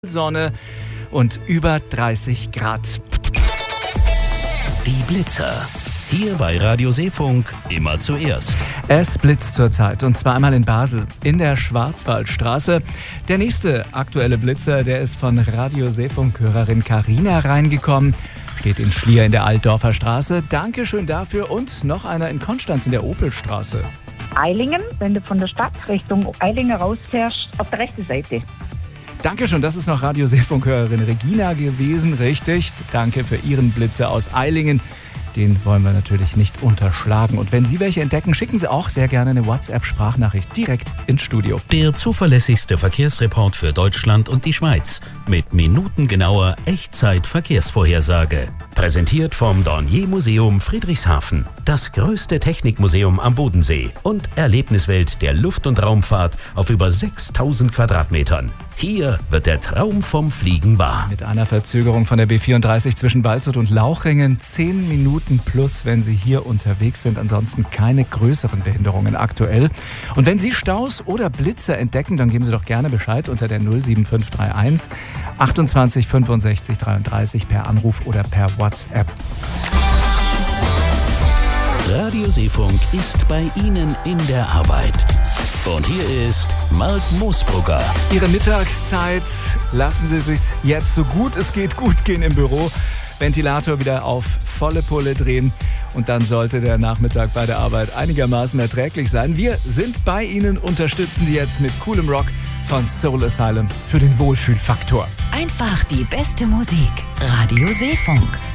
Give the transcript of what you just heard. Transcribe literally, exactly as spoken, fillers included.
Sonne und über dreißig Grad. Die Blitzer. Hier bei Radio Seefunk immer zuerst. Es blitzt zurzeit und zwar einmal in Basel, in der Schwarzwaldstraße. Der nächste aktuelle Blitzer, der ist von Radio Seefunk-Hörerin Carina reingekommen. Steht in Schlier in der Altdorfer Straße. Dankeschön dafür. Und noch einer in Konstanz in der Opelstraße. Eilingen, wenn du von der Stadt Richtung Eilingen rausfährst, auf der rechten Seite. Dankeschön, das ist noch Radio Seefunk-Hörerin Regina gewesen. Richtig, danke für Ihren Blitzer aus Eilingen. Den wollen wir natürlich nicht unterschlagen. Und wenn Sie welche entdecken, schicken Sie auch sehr gerne eine WhatsApp-Sprachnachricht direkt ins Studio. Der zuverlässigste Verkehrsreport für Deutschland und die Schweiz. Mit minutengenauer Echtzeit-Verkehrsvorhersage. Präsentiert vom Dornier-Museum Friedrichshafen. Das größte Technikmuseum am Bodensee. Und Erlebniswelt der Luft- und Raumfahrt auf über sechstausend Quadratmetern. Hier wird der Traum vom Fliegen wahr. Mit einer Verzögerung von der B vierunddreißig zwischen Waldshut und Lauchringen. Zehn Minuten plus, wenn Sie hier unterwegs sind. Ansonsten keine größeren Behinderungen aktuell. Und wenn Sie Staus oder Blitzer entdecken, dann geben Sie doch gerne Bescheid unter der null sieben fünf drei eins achtundzwanzig fünfundsechzig dreiunddreißig per Anruf oder per WhatsApp. Radio Seefunk ist bei Ihnen in der Arbeit. Und hier ist Mark Moosbrugger. Ihre Mittagszeit lassen Sie sich jetzt so gut es geht gut gehen im Büro. Ventilator wieder auf volle Pulle drehen und dann sollte der Nachmittag bei der Arbeit einigermaßen erträglich sein. Wir sind bei Ihnen, unterstützen Sie jetzt mit coolem Rock von Soul Asylum für den Wohlfühlfaktor. Einfach die beste Musik. Radio Seefunk.